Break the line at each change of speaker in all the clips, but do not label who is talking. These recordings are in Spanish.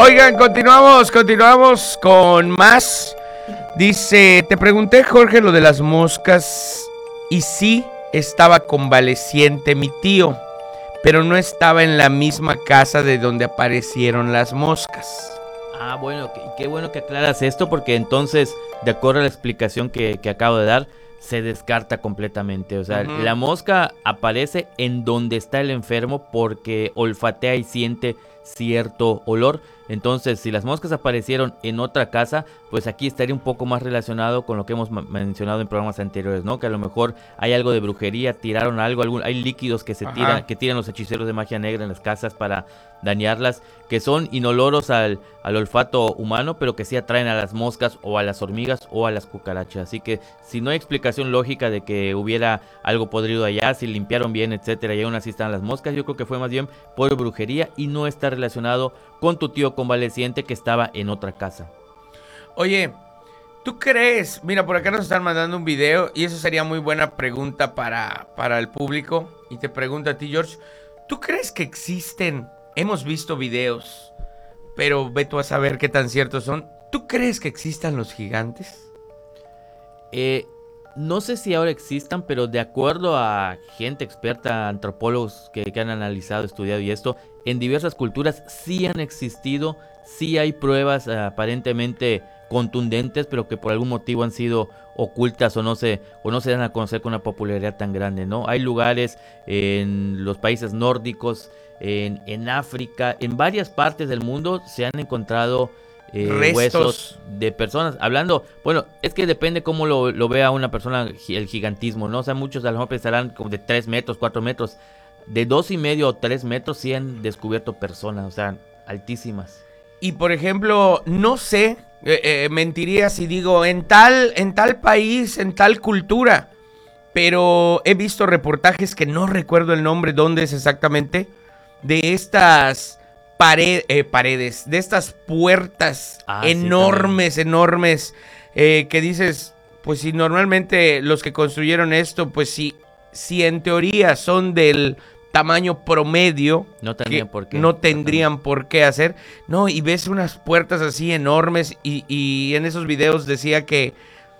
Oigan, continuamos con más. Dice, te pregunté, Jorge, lo de las moscas, y sí, estaba convaleciente mi tío, pero no estaba en la misma casa de donde aparecieron las moscas.
Ah, bueno, qué bueno que aclaras esto, porque entonces, de acuerdo a la explicación que acabo de dar, se descarta completamente. O sea, la mosca aparece en donde está el enfermo porque olfatea y siente cierto olor. Entonces, si las moscas aparecieron en otra casa, pues aquí estaría un poco más relacionado con lo que hemos mencionado en programas anteriores, ¿no? Que a lo mejor hay algo de brujería, tiraron algo, hay líquidos que se tiran, que tiran los hechiceros de magia negra en las casas para dañarlas, que son inoloros al olfato humano, pero que sí atraen a las moscas o a las hormigas o a las cucarachas. Así que si no hay explicación lógica de que hubiera algo podrido allá, si limpiaron bien, etcétera, y aún así están las moscas, yo creo que fue más bien por brujería y no está relacionado con tu tío convaleciente que estaba en otra casa.
Oye, ¿tú crees? Mira, por acá nos están mandando un video y eso sería muy buena pregunta para el público. Y te pregunto a ti, George, ¿tú crees que existen? Hemos visto videos, pero ve tú a saber qué tan ciertos son. ¿Tú crees que existan los gigantes?
No sé si ahora existan, pero de acuerdo a gente experta, antropólogos que han analizado, estudiado y esto, en diversas culturas sí han existido, sí hay pruebas aparentemente contundentes, pero que por algún motivo han sido ocultas o no se dan a conocer con una popularidad tan grande, ¿no? Hay lugares en los países nórdicos, en África, en varias partes del mundo se han encontrado huesos de personas. Hablando, bueno, es que depende cómo lo vea una persona, el gigantismo, ¿no? O sea, muchos a lo mejor pensarán como de 3 metros, 4 metros. De 2,5 o 3 metros sí han descubierto personas, o sea, altísimas.
Y por ejemplo, no sé, mentiría si digo en tal país, en tal cultura, pero he visto reportajes que no recuerdo el nombre, dónde es exactamente, de estas paredes, de estas puertas enormes, que dices, pues si normalmente los que construyeron esto, pues si en teoría son del tamaño promedio,
no tendrían por qué.
No tendrían por qué hacer. No, y ves unas puertas así enormes y en esos videos decía que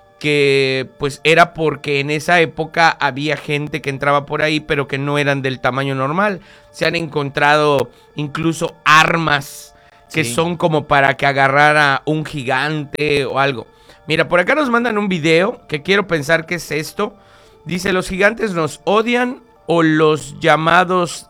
pues era porque en esa época había gente que entraba por ahí, pero que no eran del tamaño normal. Se han encontrado incluso armas que son como para que agarrara un gigante o algo. Mira, por acá nos mandan un video que quiero pensar que es esto. Dice, los gigantes nos odian o los llamados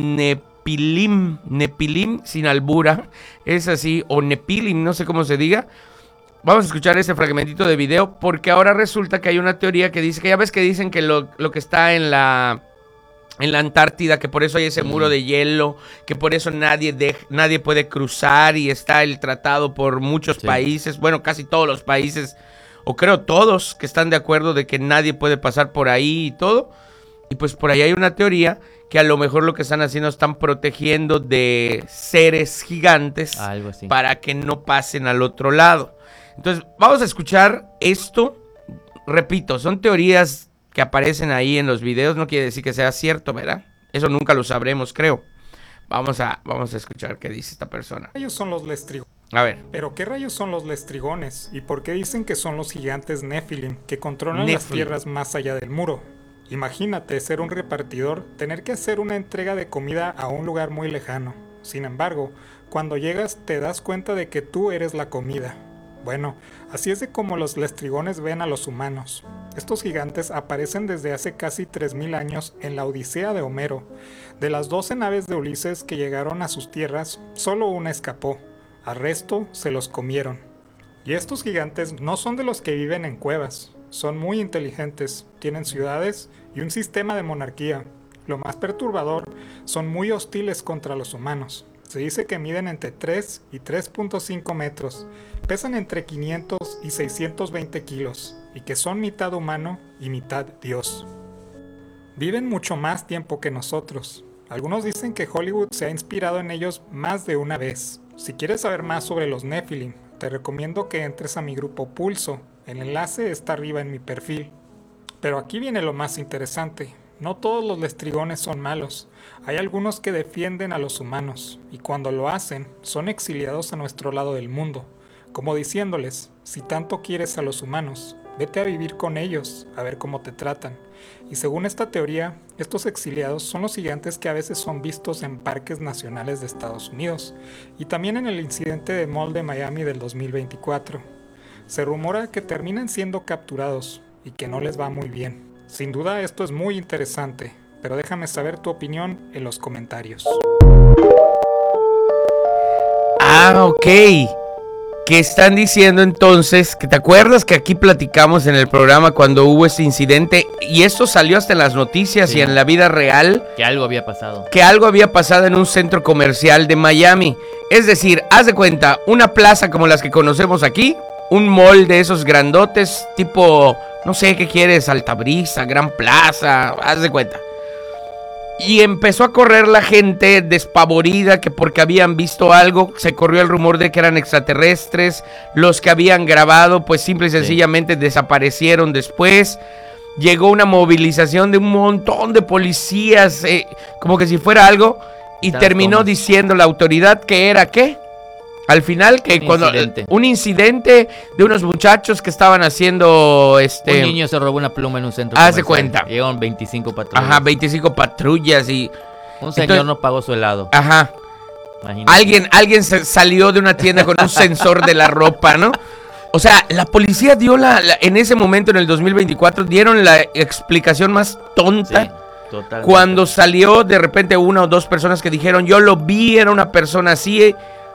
Nepilim sin albura, es así, o Nepilim, no sé cómo se diga. Vamos a escuchar ese fragmentito de video porque ahora resulta que hay una teoría que dice que ya ves que dicen que lo que está en la Antártida, que por eso hay ese muro de hielo, que por eso nadie puede cruzar y está el tratado por muchos países, bueno, casi todos los países, o creo todos, que están de acuerdo de que nadie puede pasar por ahí y todo. Y pues por ahí hay una teoría que a lo mejor lo que están haciendo están protegiendo de seres gigantes para que no pasen al otro lado. Entonces vamos a escuchar esto. Repito, son teorías que aparecen ahí en los videos, no quiere decir que sea cierto, ¿verdad? Eso nunca lo sabremos, creo. Vamos a escuchar qué dice esta persona.
Ellos son los lestrigones.
A ver.
¿Pero qué rayos son los lestrigones? ¿Y por qué dicen que son los gigantes Nephilim que controlan las tierras más allá del muro? Imagínate ser un repartidor, tener que hacer una entrega de comida a un lugar muy lejano. Sin embargo, cuando llegas te das cuenta de que tú eres la comida. Bueno, así es de como los lestrigones ven a los humanos. Estos gigantes aparecen desde hace casi 3000 años en la Odisea de Homero. De las 12 naves de Ulises que llegaron a sus tierras, solo una escapó. Al resto se los comieron. Y estos gigantes no son de los que viven en cuevas. Son muy inteligentes, tienen ciudades y un sistema de monarquía. Lo más perturbador, son muy hostiles contra los humanos. Se dice que miden entre 3 y 3.5 metros, pesan entre 500 y 620 kilos, y que son mitad humano y mitad dios. Viven mucho más tiempo que nosotros. Algunos dicen que Hollywood se ha inspirado en ellos más de una vez. Si quieres saber más sobre los Nephilim, te recomiendo que entres a mi grupo Pulso. El enlace está arriba en mi perfil. Pero aquí viene lo más interesante. No todos los lestrigones son malos. Hay algunos que defienden a los humanos, y cuando lo hacen, son exiliados a nuestro lado del mundo, como diciéndoles, si tanto quieres a los humanos, vete a vivir con ellos, a ver cómo te tratan. Y según esta teoría, estos exiliados son los gigantes que a veces son vistos en parques nacionales de Estados Unidos, y también en el incidente de Mall de Miami del 2024. Se rumora que terminan siendo capturados, y que no les va muy bien. Sin duda esto es muy interesante, pero déjame saber tu opinión en los comentarios.
Ok. ¿Qué están diciendo entonces? ¿Que te acuerdas que aquí platicamos en el programa cuando hubo ese incidente? Y esto salió hasta en las noticias y en la vida real.
Que algo había pasado.
Que algo había pasado en un centro comercial de Miami. Es decir, haz de cuenta, una plaza como las que conocemos aquí. Un mall de esos grandotes, tipo, no sé qué quieres, Altabrisa, Gran Plaza, haz de cuenta. Y empezó a correr la gente despavorida que porque habían visto algo, se corrió el rumor de que eran extraterrestres. Los que habían grabado, pues simple y sencillamente desaparecieron después. Llegó una movilización de un montón de policías, como que si fuera algo. Y terminó diciendo la autoridad que era, ¿qué? Al final, que un incidente de unos muchachos que estaban haciendo
un niño se robó una pluma en un centro
comercial. Haz de cuenta.
Llegaron 25 patrullas.
Ajá, 25 patrullas y...
Un señor no pagó su helado.
Ajá. Alguien salió de una tienda con un sensor de la ropa, ¿no? O sea, la policía dio en ese momento, en el 2024, dieron la explicación más tonta. Sí, totalmente. Cuando salió de repente una o dos personas que dijeron, yo lo vi, era una persona así...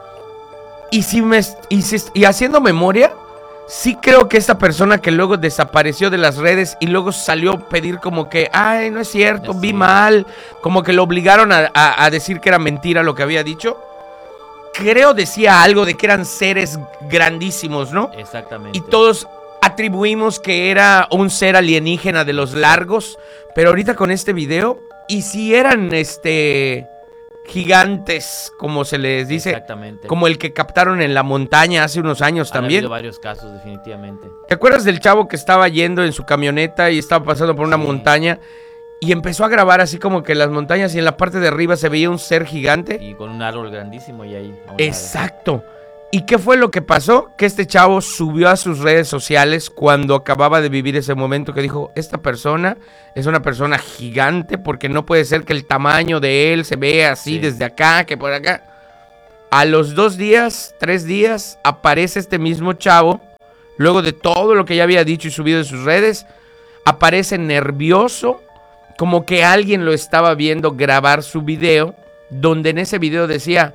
Y haciendo memoria, sí creo que esta persona que luego desapareció de las redes y luego salió a pedir como que, ay, no es cierto, vi mal, como que lo obligaron a decir que era mentira lo que había dicho. Creo decía algo de que eran seres grandísimos, ¿no?
Exactamente.
Y todos atribuimos que era un ser alienígena de los largos, pero ahorita con este video, y si eran gigantes, como se les dice.
Exactamente.
Como el que captaron en la montaña hace unos años también.
Ha habido varios casos, definitivamente.
¿Te acuerdas del chavo que estaba yendo en su camioneta y estaba pasando por una montaña y empezó a grabar así como que las montañas y en la parte de arriba se veía un ser gigante?
Y con un árbol grandísimo y ahí.
Exacto. ¿Y qué fue lo que pasó? Que este chavo subió a sus redes sociales cuando acababa de vivir ese momento que dijo, esta persona es una persona gigante porque no puede ser que el tamaño de él se vea así desde acá, que por acá. A los 2 días, 3 días, aparece este mismo chavo, luego de todo lo que ya había dicho y subido en sus redes, aparece nervioso, como que alguien lo estaba viendo grabar su video, donde en ese video decía,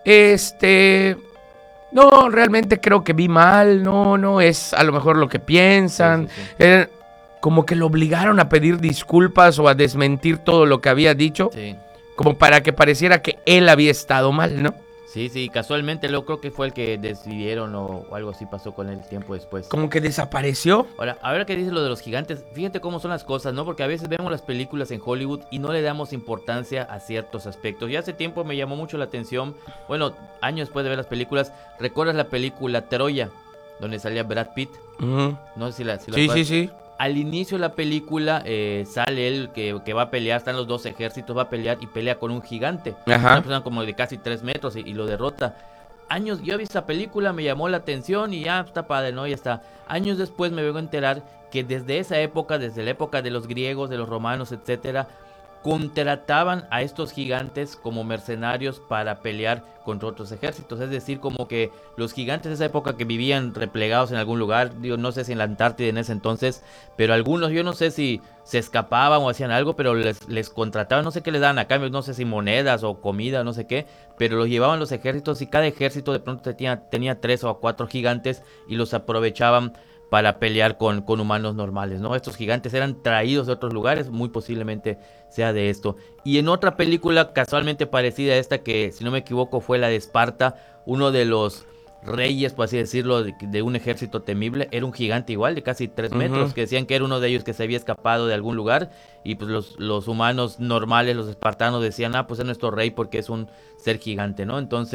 no, realmente creo que vi mal, no es a lo mejor lo que piensan. Sí. Como que lo obligaron a pedir disculpas o a desmentir todo lo que había dicho, como para que pareciera que él había estado mal, ¿no?
Sí, casualmente luego creo que fue el que decidieron o algo así pasó con él tiempo después.
Como que desapareció.
Ahora, a ver qué dice lo de los gigantes. Fíjate cómo son las cosas, ¿no? Porque a veces vemos las películas en Hollywood y no le damos importancia a ciertos aspectos. Ya hace tiempo me llamó mucho la atención, bueno, años después de ver las películas, ¿recuerdas la película Troya? Donde salía Brad Pitt. No sé si la
Sí.
Al inicio de la película sale él que va a pelear, están los dos ejércitos, va a pelear y pelea con un gigante. Una persona como de casi 3 metros y lo derrota. Yo vi esa película, me llamó la atención y ya está padre, ¿no? Ya está. Años después me vengo a enterar que desde esa época, desde la época de los griegos, de los romanos, etcétera, contrataban a estos gigantes como mercenarios para pelear contra otros ejércitos. Es decir, como que los gigantes de esa época que vivían replegados en algún lugar, no sé si en la Antártida en ese entonces, pero algunos, yo no sé si se escapaban o hacían algo, pero les contrataban, no sé qué les daban a cambio, no sé si monedas o comida, no sé qué, pero los llevaban los ejércitos y cada ejército de pronto tenía 3 o 4 gigantes y los aprovechaban para pelear con humanos normales, ¿no? Estos gigantes eran traídos de otros lugares, muy posiblemente sea de esto. Y en otra película casualmente parecida a esta, que si no me equivoco fue la de Esparta, uno de los reyes, por así decirlo, de un ejército temible, era un gigante igual de casi 3 metros, que decían que era uno de ellos que se había escapado de algún lugar, y pues los humanos normales, los espartanos decían, pues es nuestro rey porque es un ser gigante, ¿no? Entonces,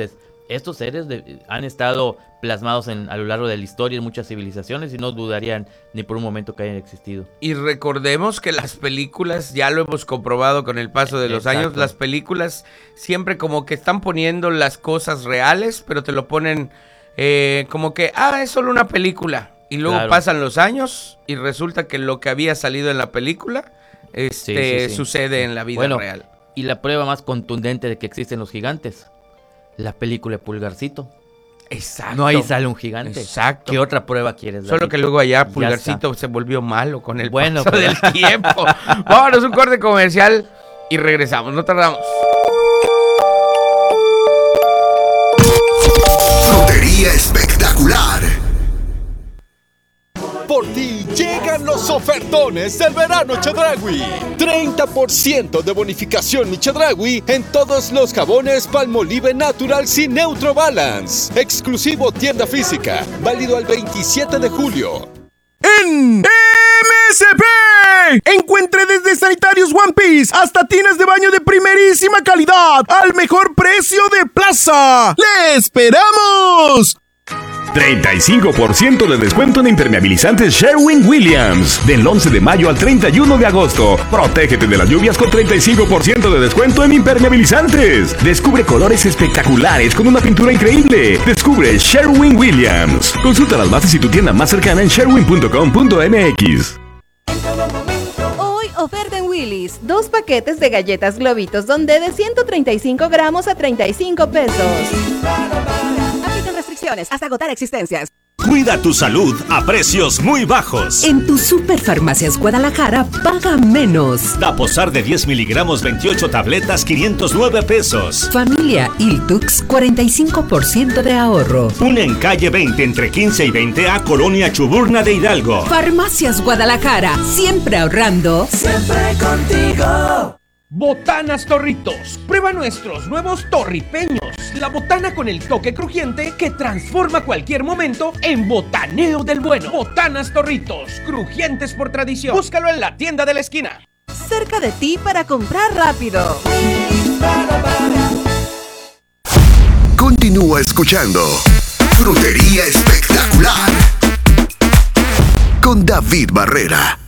estos seres han estado plasmados a lo largo de la historia en muchas civilizaciones y no dudarían ni por un momento que hayan existido.
Y recordemos que las películas, ya lo hemos comprobado con el paso de los años, las películas siempre como que están poniendo las cosas reales, pero te lo ponen como que, es solo una película. Y luego pasan los años y resulta que lo que había salido en la película sucede en la vida real.
Y la prueba más contundente de que existen los gigantes, la película de Pulgarcito.
Exacto.
No ahí sale un gigante.
Exacto.
¿Qué otra prueba quieres dar?
Solo que luego allá Pulgarcito se volvió malo con el paso del tiempo. Vámonos un corte comercial y regresamos, no tardamos.
Lotería espectacular.
Por ti llegan los ofertones del verano Chedraui. 30% de bonificación y Chedraui en todos los jabones Palmolive Naturals y Neutro Balance. Exclusivo tienda física, válido al 27 de julio.
En MSP, encuentre desde sanitarios One Piece hasta tinas de baño de primerísima calidad al mejor precio de plaza. ¡Le esperamos!
35% de descuento en impermeabilizantes Sherwin-Williams. Del 11 de mayo al 31 de agosto. Protégete de las lluvias con 35% de descuento en impermeabilizantes. Descubre colores espectaculares con una pintura increíble. Descubre Sherwin-Williams. Consulta las bases y tu tienda más cercana en sherwin.com.mx.
Hoy oferta en Willy's. 2 paquetes de galletas Globitos Donde de 135 gramos a 35 pesos. Restricciones hasta agotar existencias.
Cuida tu salud a precios muy bajos.
En tu Superfarmacias Guadalajara paga menos.
Daposar de 10 miligramos, 28 tabletas, 509 pesos.
Familia Iltux, 45% de ahorro.
Una en calle 20 entre 15 y 20A, Colonia Chuburna de Hidalgo.
Farmacias Guadalajara, siempre ahorrando.
Siempre contigo.
Botanas Torritos. Prueba nuestros nuevos torripeños. La botana con el toque crujiente que transforma cualquier momento en botaneo del bueno. Botanas Torritos, crujientes por tradición. Búscalo en la tienda de la esquina.
Cerca de ti para comprar rápido.
Continúa escuchando Frutería Espectacular con David Barrera.